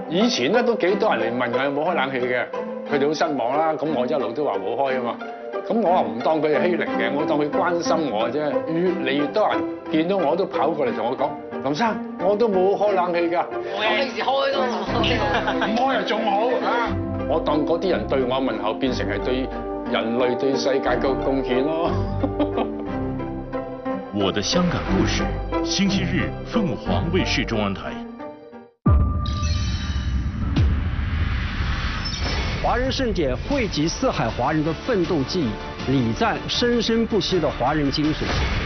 以前咧都幾多人嚟問我有冇開冷氣嘅，佢哋好失望啦。咁我一路都話冇開啊嘛。咁我話唔當佢係欺凌嘅，我當佢關心我啫。越嚟越多人見到我都跑過嚟同我講：林生，我都冇開冷氣㗎。我平時開都唔開又仲好啊！我當嗰啲人對我問候變成係對人類對世界嘅貢獻咯。 我的香港故事，星期日凤凰卫視中央台。 华人盛典汇集四海华人的奋斗记忆，礼赞生生不息的华人精神。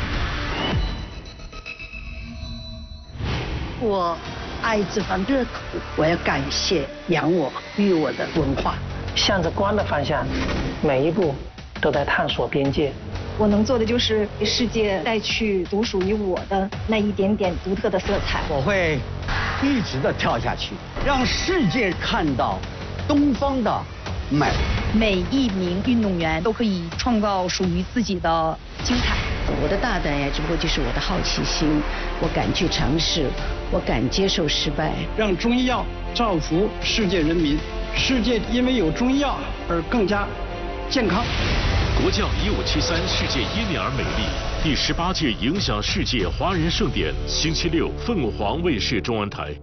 我爱这番热土，我要感谢养我育我的文化。 向着光的方向，每一步都在探索边界。 我能做的就是给世界带去独属于我的那一点点独特的色彩。 我会一直的跳下去，让世界看到东方的美。 每一名运动员都可以创造属于自己的精彩。 我的大胆呀，只不过就是我的好奇心，我敢去尝试，我敢接受失败。 让中医药造福世界人民，世界因为有中医药而更加健康。 国教1573世界因你而美丽第18届影响世界华人盛典，星期六凤凰卫视中央台。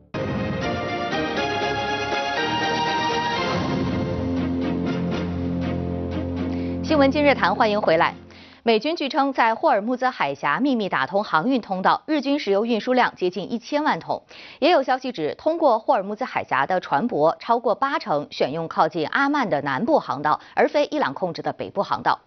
新闻今日谈，欢迎回来。美军据称在霍尔木兹海峡秘密打通航运通道，日均石油运输量接近1000万桶。也有消息指，通过霍尔木兹海峡的船舶超过80%选用靠近阿曼的南部航道，而非伊朗控制的北部航道。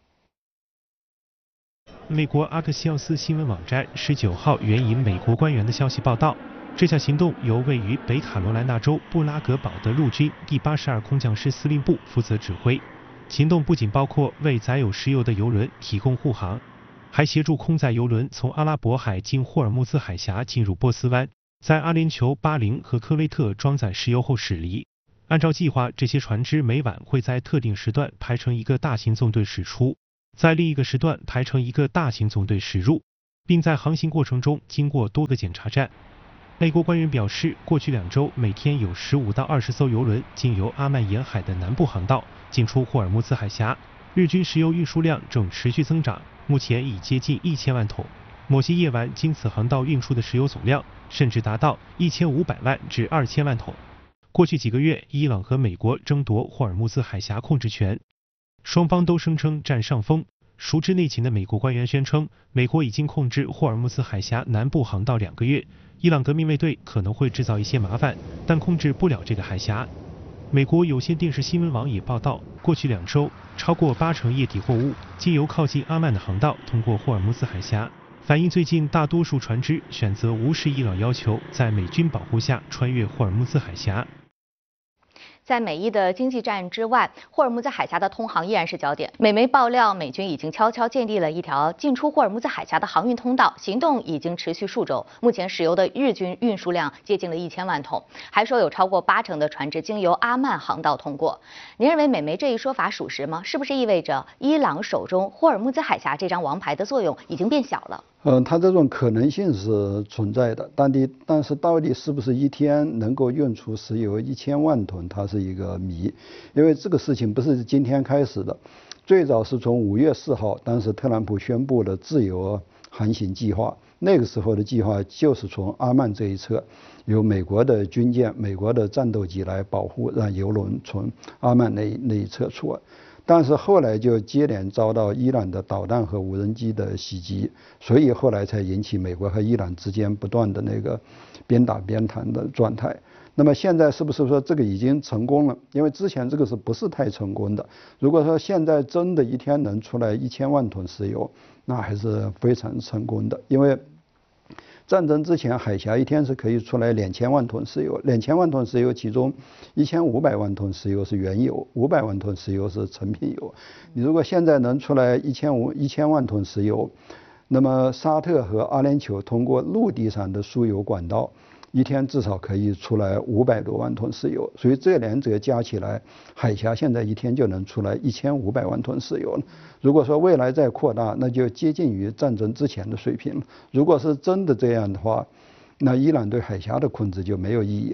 美国阿克西奥斯新闻网站19号援引美国官员的消息报道，这项行动由位于北卡罗来纳州布拉格堡的陆军第82空降师司令部负责指挥。行动不仅包括为载有石油的油轮提供护航，还协助空载油轮从阿拉伯海经霍尔木兹海峡进入波斯湾，在阿联酋、巴林和科威特装载石油后驶离。按照计划，这些船只每晚会在特定时段排成一个大型纵队驶出，在另一个时段排成一个大型纵队驶入，并在航行过程中经过多个检查站。美国官员表示，过去2周每天有15到20艘油轮经由阿曼沿海的南部航道进出霍尔木兹海峡，日均石油运输量正持续增长，目前已接近1000万桶。某些夜晚经此航道运出的石油总量甚至达到1500万至2000万桶。过去几个月，伊朗和美国争夺霍尔木兹海峡控制权，双方都声称占上风。熟知内情的美国官员宣称，美国已经控制霍尔木兹海峡南部航道2个月，伊朗革命卫队可能会制造一些麻烦，但控制不了这个海峡。美国有线电视新闻网也报道，过去2周，超过80%液体货物经由靠近阿曼的航道通过霍尔木兹海峡，反映最近大多数船只选择无视伊朗要求，在美军保护下穿越霍尔木兹海峡。 在美伊的经济战之外，霍尔木兹海峡的通航依然是焦点。美媒爆料，美军已经悄悄建立了一条进出霍尔木兹海峡的航运通道，行动已经持续数周。目前石油的日均运输量接近了1000万桶，还说有超过80%的船只经由阿曼航道通过。您认为美媒这一说法属实吗？是不是意味着伊朗手中霍尔木兹海峡这张王牌的作用已经变小了？ 它这种可能性是存在的，但是到底是不是一天能够运出石油1000万吨，它是一个谜。因为这个事情不是今天开始的，最早是从5月4号，当时特朗普宣布了自由航行计划，那个时候的计划就是从阿曼这一侧，由美国的军舰、美国的战斗机来保护，让油轮从阿曼那一侧出。但是后来就接连遭到伊朗的导弹和无人机的袭击，所以后来才引起美国和伊朗之间不断的那个边打边谈的状态。那么现在是不是说这个已经成功了？因为之前这个是不是太成功的？如果说现在真的一天能出来1000万吨石油，那还是非常成功的。因为战争之前，海峡一天是可以出来2000万吨石油，2000万吨石油其中1500万吨石油是原油，500万吨石油是成品油。你如果现在能出来1000万吨石油，那么沙特和阿联酋通过陆地上的输油管道，一天至少可以出来500多万吨石油，所以这两者加起来，海峡现在一天就能出来1500万吨石油了。如果说未来再扩大，那就接近于战争之前的水平了。如果是真的这样的话，那伊朗对海峡的控制就没有意义了，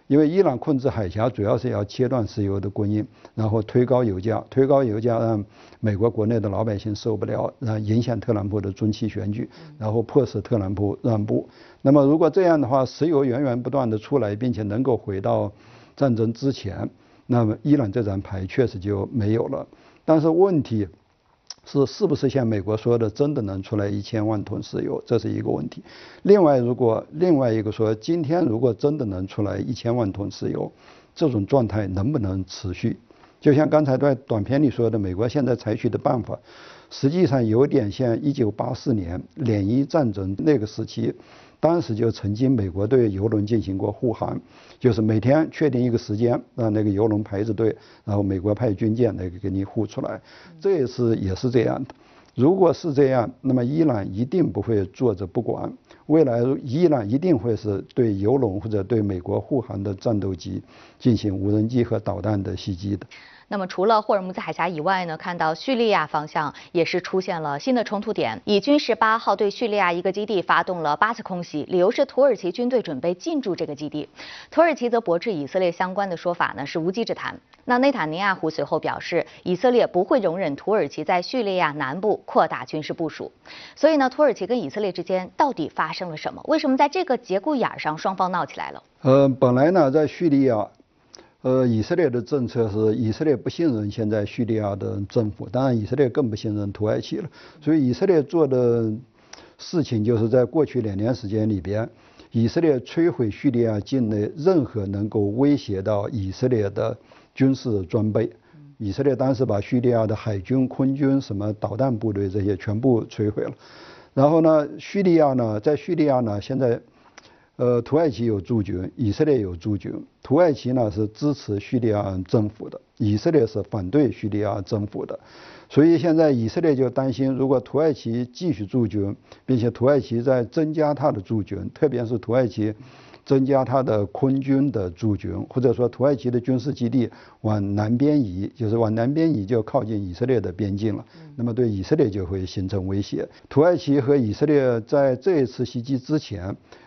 因为伊朗控制海峡主要是要切断石油的供应，然后推高油价，推高油价让美国国内的老百姓受不了，影响特朗普的中期选举，然后迫使特朗普让步。那么如果这样的话，石油源源不断的出来，并且能够回到战争之前，那么伊朗这张牌确实就没有了。但是问题是不是像美国说的真的能出来1000万吨石油，这是一个问题。另外一个说，今天如果真的能出来1000万吨石油，这种状态能不能持续？就像刚才在短片里说的，美国现在采取的办法，实际上有点像1984年联伊战争那个时期，当时就曾经美国对油轮进行过护航，就是每天确定一个时间，让那个油轮排着队，然后美国派军舰来给你护出来。这一次也是这样的。如果是这样，那么伊朗一定不会坐着不管，未来伊朗一定会是对油轮或者对美国护航的战斗机进行无人机和导弹的袭击的。 那么除了霍尔木兹海峡以外呢，看到叙利亚方向也是出现了新的冲突点。以军18号对叙利亚一个基地发动了8次空袭，理由是土耳其军队准备进驻这个基地。土耳其则驳斥以色列相关的说法呢是无稽之谈。那内塔尼亚胡随后表示，以色列不会容忍土耳其在叙利亚南部扩大军事部署。所以呢，土耳其跟以色列之间到底发生了什么？为什么在这个节骨眼上双方闹起来了？ 本来呢，在叙利亚。以色列的政策是，以色列不信任现在叙利亚的政府，当然以色列更不信任土耳其了。所以以色列做的事情就是在过去2年时间里边，以色列摧毁叙利亚境内任何能够威胁到以色列的军事装备。以色列当时把叙利亚的海军、空军、什么导弹部队这些全部摧毁了。然后呢，在叙利亚呢，现在。土耳其有驻军，以色列有驻军。土耳其呢是支持叙利亚政府的，以色列是反对叙利亚政府的。所以现在以色列就担心，如果土耳其继续驻军，并且土耳其在增加它的驻军，特别是土耳其增加它的空军的驻军，或者说土耳其的军事基地往南边移，就是往南边移就靠近以色列的边境了，那么对以色列就会形成威胁。土耳其和以色列在这一次袭击之前